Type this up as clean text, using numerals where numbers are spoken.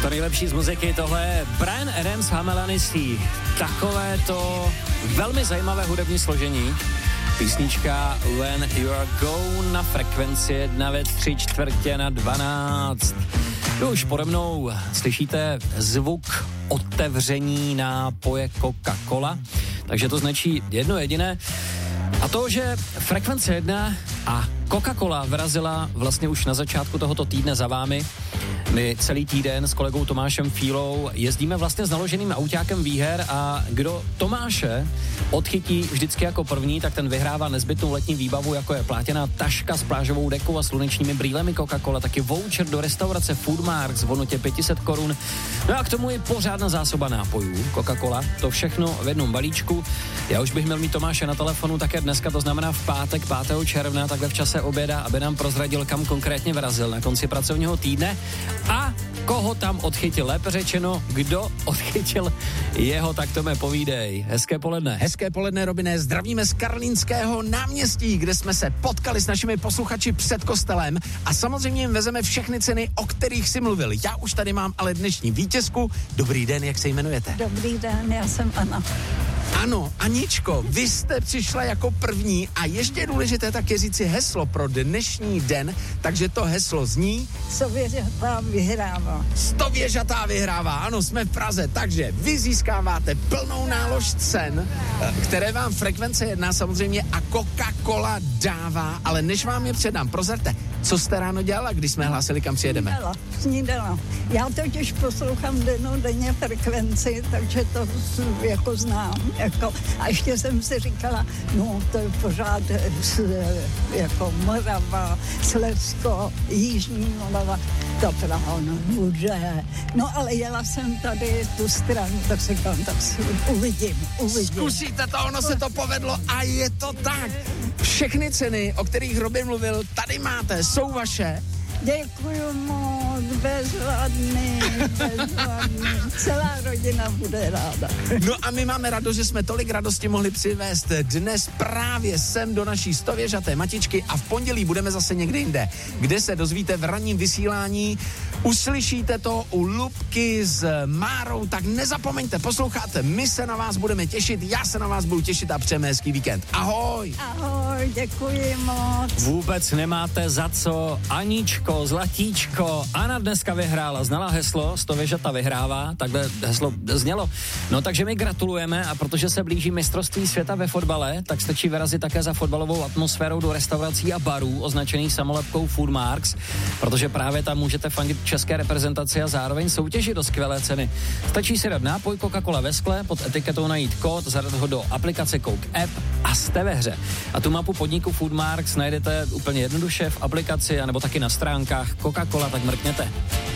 To nejlepší z muziky, tohle je Bryan Adams, Hamelanisty. Takové to velmi zajímavé hudební složení. Písnička When You Are Gone na frekvenci 1 ve 3/4 Už pode mnou slyšíte zvuk otevření nápoje Coca-Cola, takže to značí jedno jediné. A to, že frekvence 1 a Coca-Cola vrazila vlastně už na začátku tohoto týdne za vámi. My celý týden s kolegou Tomášem Fílou jezdíme vlastně s naloženým autákem výher a kdo Tomáše odchytí vždycky jako první, tak ten vyhrává nezbytnou letní výbavu, jako je plátěná taška s plážovou dekou a slunečními brýlemi Coca-Cola, taky voucher do restaurace Foodmarks v hodnotě 500 korun. No a k tomu je pořádná zásoba nápojů Coca-Cola, to všechno v jednom balíčku. Já už bych měl mít Tomáše na telefonu také dneska, to znamená v pátek 5. června, takhle v čase oběda, aby nám prozradil, kam konkrétně vrazil na konci pracovního týdne a koho tam odchytil, lépe řečeno, kdo odchytil jeho, tak to mi povídej. Hezké poledne. Hezké poledne, Robine, zdravíme z Karlínského náměstí, kde jsme se potkali s našimi posluchači před kostelem a samozřejmě jim vezeme všechny ceny, o kterých si mluvil. Já už tady mám ale dnešní vítězku. Dobrý den, jak se jmenujete? Dobrý den, já jsem Anna. Ano, Aničko, vy jste přišla jako první a ještě je důležité taky říci heslo pro dnešní den, takže to heslo zní... Stověžatá vyhrává. Stověžatá vyhrává, ano, jsme v Praze, takže vy získáváte plnou nálož cen, které vám frekvence 1 samozřejmě a Coca-Cola dává, ale než vám je předám, prozerte, co jste ráno dělala, když jsme hlásili, kam přijedeme? Snídala. Já totiž poslouchám denně frekvenci, takže to jako znám. A ještě jsem si říkala, no to je pořád jako Morava, Slezsko, Jižní Morava, to Praha nebude. No ale jela jsem tady tu stranu, tak si říkám, tak si uvidím. Zkusíte to, ono se to povedlo a je to tak. Všechny ceny, o kterých Robin mluvil, tady máte, jsou vaše. Děkuju moc, bezvadný. Celá rodina bude ráda. No a my máme radost, že jsme tolik radosti mohli přivést dnes právě sem do naší stověžaté matičky a v pondělí budeme zase někde jinde, kde se dozvíte v ranním vysílání. Uslyšíte to u Lubky s Márou, tak nezapomeňte, posloucháte, my se na vás budeme těšit, já se na vás budu těšit a přejeme hezký víkend. Ahoj! Ahoj, děkuji moc. Vůbec nemáte za co, Aničko, zlatíčko. Anna dneska vyhrála, znala heslo, stověžata vyhrává, takhle heslo znělo. No takže my gratulujeme a protože se blíží mistrovství světa ve fotbale, tak stačí vyrazit také za fotbalovou atmosférou do restaurací a barů označených samolepkou Foodmarks, protože právě tam můžete fandit české reprezentaci a zároveň soutěžit do skvělé ceny. Stačí si dát nápoj Coca-Cola ve skle, pod etiketou najít kód, zadat ho do aplikace Coke App a jste ve hře. A tu mapu podniku Foodmarks najdete úplně jednoduše v aplikaci anebo taky na stránkách Coca-Cola, tak mrkněte.